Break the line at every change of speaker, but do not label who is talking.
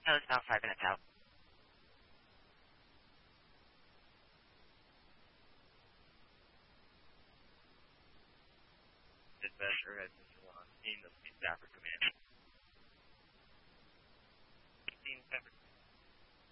No, it's about 5 minutes out.
Dispatcher has seen the police staffer come in.